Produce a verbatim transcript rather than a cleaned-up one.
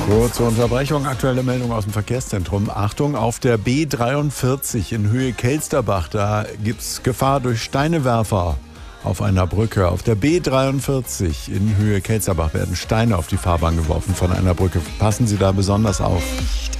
Kurze Unterbrechung, aktuelle Meldung aus dem Verkehrszentrum. Achtung, auf der B dreiundvierzig in Höhe Kelsterbach, da gibt es Gefahr durch Steinewerfer auf einer Brücke. Auf der B dreiundvierzig in Höhe Kelsterbach werden Steine auf die Fahrbahn geworfen von einer Brücke. Passen Sie da besonders auf.